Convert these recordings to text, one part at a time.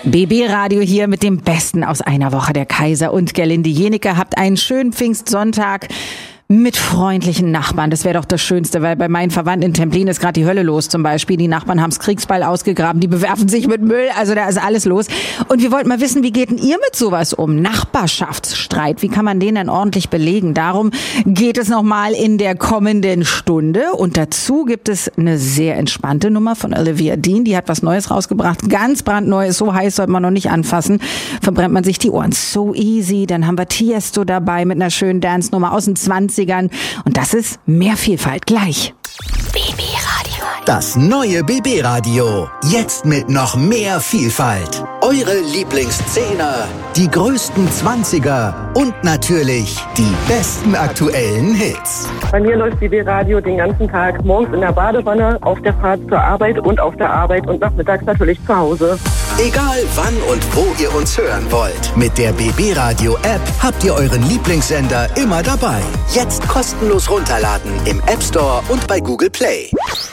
BB Radio hier mit dem Besten aus einer Woche. Der Kaiser und Gerlinde Jenecke. Habt einen schönen Pfingstsonntag mit freundlichen Nachbarn. Das wäre doch das Schönste, weil bei meinen Verwandten in Templin ist gerade die Hölle los zum Beispiel. Die Nachbarn haben's Kriegsbeil ausgegraben, die bewerfen sich mit Müll, also da ist alles los. Und wir wollten mal wissen, wie geht denn ihr mit sowas um? Nachbarschaftsstreit, wie kann man den denn ordentlich belegen? Darum geht es nochmal in der kommenden Stunde. Und dazu gibt es eine sehr entspannte Nummer von Olivia Dean. Die hat was Neues rausgebracht, ganz brandneu, ist so heiß, sollte man noch nicht anfassen. Verbrennt man sich die Ohren. So easy. Dann haben wir Tiesto dabei mit einer schönen Dance-Nummer aus den 20ern. Und das ist mehr Vielfalt gleich. BB Radio. Das neue BB Radio. Jetzt mit noch mehr Vielfalt. Eure Lieblingszehner, die größten 20er und natürlich die besten aktuellen Hits. Bei mir läuft BB Radio den ganzen Tag, morgens in der Badewanne, auf der Fahrt zur Arbeit und auf der Arbeit und nachmittags natürlich zu Hause. Egal wann und wo ihr uns hören wollt, mit der BB Radio App habt ihr euren Lieblingssender immer dabei. Jetzt kostenlos runterladen im App Store und bei Google Play.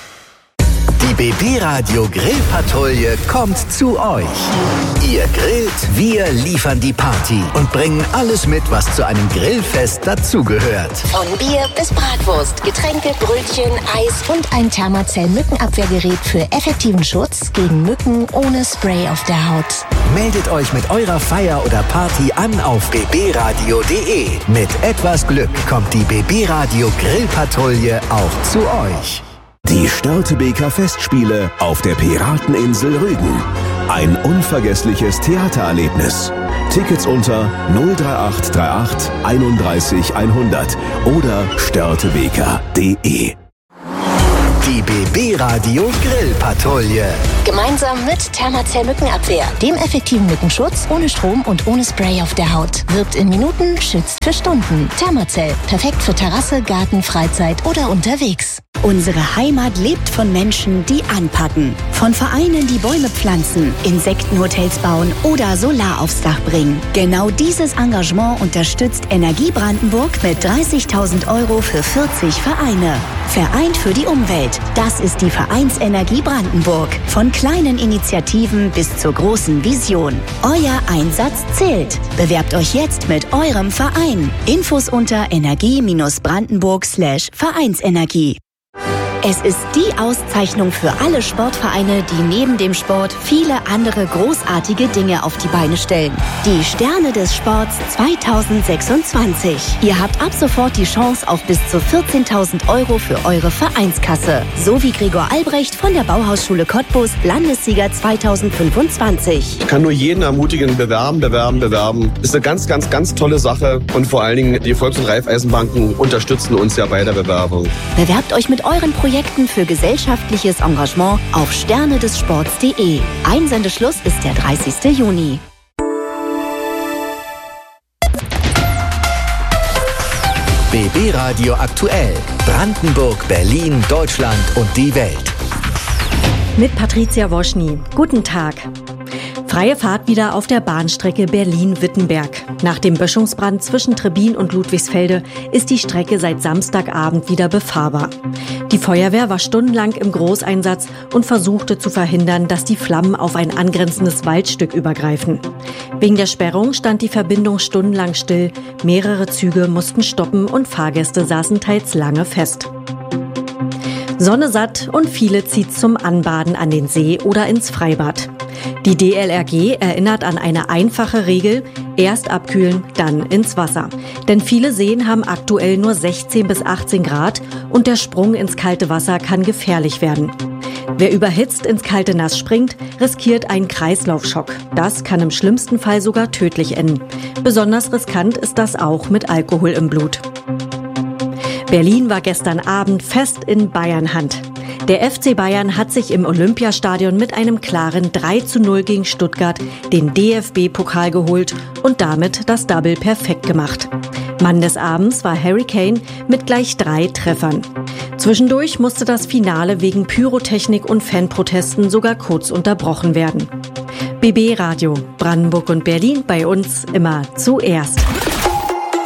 Die BB Radio Grillpatrouille kommt zu euch. Ihr grillt, wir liefern die Party und bringen alles mit, was zu einem Grillfest dazugehört. Von Bier bis Bratwurst, Getränke, Brötchen, Eis und ein Thermacell-Mückenabwehrgerät für effektiven Schutz gegen Mücken ohne Spray auf der Haut. Meldet euch mit eurer Feier oder Party an auf bbradio.de. Mit etwas Glück kommt die BB Radio Grillpatrouille auch zu euch. Die Störtebeker Festspiele auf der Pirateninsel Rügen. Ein unvergessliches Theatererlebnis. Tickets unter 03838 31 100 oder störtebeker.de. Die BB Radio Grillpatrouille. Gemeinsam mit Thermacell Mückenabwehr, dem effektiven Mückenschutz, ohne Strom und ohne Spray auf der Haut. Wirkt in Minuten, schützt für Stunden. Thermacell, perfekt für Terrasse, Garten, Freizeit oder unterwegs. Unsere Heimat lebt von Menschen, die anpacken. Von Vereinen, die Bäume pflanzen, Insektenhotels bauen oder Solar aufs Dach bringen. Genau dieses Engagement unterstützt Energie Brandenburg mit 30.000 € für 40 Vereine. Vereint für die Umwelt. Das ist die Vereinsenergie Brandenburg. Von kleinen Initiativen bis zur großen Vision. Euer Einsatz zählt. Bewerbt euch jetzt mit eurem Verein. Infos unter energie-brandenburg/Vereinsenergie. Es ist die Auszeichnung für alle Sportvereine, die neben dem Sport viele andere großartige Dinge auf die Beine stellen. Die Sterne des Sports 2026. Ihr habt ab sofort die Chance auf bis zu 14.000 € für eure Vereinskasse. So wie Gregor Albrecht von der Bauhausschule Cottbus, Landessieger 2025. Ich kann nur jeden ermutigen, bewerben. Ist eine ganz, ganz, ganz tolle Sache. Und vor allen Dingen, die Volks- und Raiffeisenbanken unterstützen uns ja bei der Bewerbung. Bewerbt euch mit euren Projekten für gesellschaftliches Engagement auf sternedessports.de. Einsendeschluss ist der 30. Juni. BB Radio aktuell. Brandenburg, Berlin, Deutschland und die Welt. Mit Patricia Woschny. Guten Tag. Freie Fahrt wieder auf der Bahnstrecke Berlin-Wittenberg. Nach dem Böschungsbrand zwischen Trebin und Ludwigsfelde ist die Strecke seit Samstagabend wieder befahrbar. Die Feuerwehr war stundenlang im Großeinsatz und versuchte zu verhindern, dass die Flammen auf ein angrenzendes Waldstück übergreifen. Wegen der Sperrung stand die Verbindung stundenlang still, mehrere Züge mussten stoppen und Fahrgäste saßen teils lange fest. Sonne satt und viele zieht's zum Anbaden an den See oder ins Freibad. Die DLRG erinnert an eine einfache Regel: erst abkühlen, dann ins Wasser. Denn viele Seen haben aktuell nur 16 bis 18 Grad und der Sprung ins kalte Wasser kann gefährlich werden. Wer überhitzt ins kalte Nass springt, riskiert einen Kreislaufschock. Das kann im schlimmsten Fall sogar tödlich enden. Besonders riskant ist das auch mit Alkohol im Blut. Berlin war gestern Abend fest in Bayernhand. Der FC Bayern hat sich im Olympiastadion mit einem klaren 3:0 gegen Stuttgart den DFB-Pokal geholt und damit das Double perfekt gemacht. Mann des Abends war Harry Kane mit gleich 3 Treffern. Zwischendurch musste das Finale wegen Pyrotechnik und Fanprotesten sogar kurz unterbrochen werden. BB Radio, Brandenburg und Berlin, bei uns immer zuerst.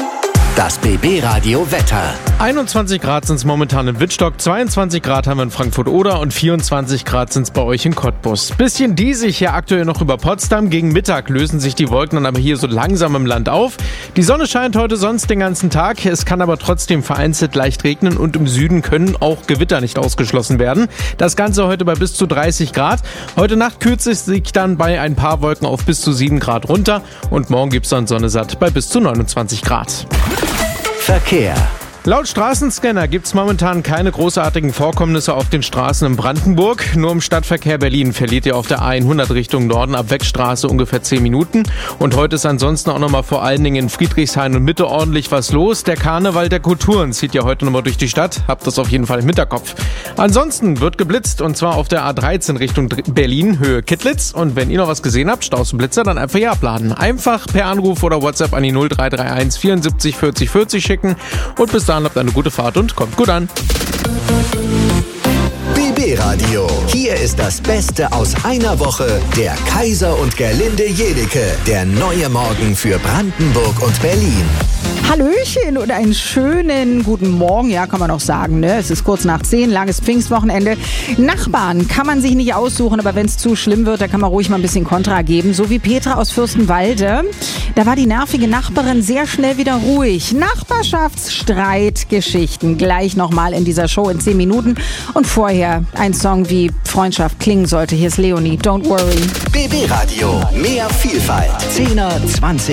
Das BB-Radio Wetter. 21 Grad sind es momentan in Wittstock, 22 Grad haben wir in Frankfurt-Oder und 24 Grad sind es bei euch in Cottbus. Bisschen diesig hier aktuell noch über Potsdam. Gegen Mittag lösen sich die Wolken dann aber hier so langsam im Land auf. Die Sonne scheint heute sonst den ganzen Tag. Es kann aber trotzdem vereinzelt leicht regnen und im Süden können auch Gewitter nicht ausgeschlossen werden. Das Ganze heute bei bis zu 30 Grad. Heute Nacht kühlt es sich dann bei ein paar Wolken auf bis zu 7 Grad runter und morgen gibt es dann Sonne satt bei bis zu 29 Grad. Verkehr. Laut Straßenscanner gibt es momentan keine großartigen Vorkommnisse auf den Straßen in Brandenburg. Nur im Stadtverkehr Berlin verliert ihr auf der A100 Richtung Norden ab Weckstraße ungefähr 10 Minuten. Und heute ist ansonsten auch nochmal vor allen Dingen in Friedrichshain und Mitte ordentlich was los. Der Karneval der Kulturen zieht ja heute nochmal durch die Stadt. Habt das auf jeden Fall im Hinterkopf. Ansonsten wird geblitzt und zwar auf der A13 Richtung Berlin, Höhe Kittlitz. Und wenn ihr noch was gesehen habt, Staus und Blitzer, dann einfach hier abladen. Einfach per Anruf oder WhatsApp an die 0331 74 40 40 schicken. Und bis dann habt eine gute Fahrt und kommt gut an. BB-Radio. Hier ist das Beste aus einer Woche. Der Kaiser und Gerlinde Jenike. Der neue Morgen für Brandenburg und Berlin. Hallöchen und einen schönen guten Morgen, ja, kann man auch sagen, ne? Es ist kurz nach 10, langes Pfingstwochenende. Nachbarn kann man sich nicht aussuchen, aber wenn es zu schlimm wird, da kann man ruhig mal ein bisschen Kontra geben. So wie Petra aus Fürstenwalde. Da war die nervige Nachbarin sehr schnell wieder ruhig. Nachbarschaftsstreitgeschichten gleich nochmal in dieser Show in 10 Minuten. Und vorher ein Song wie Freundschaft klingen sollte. Hier ist Leonie, Don't Worry. BB-Radio. Mehr Vielfalt. 10er, 20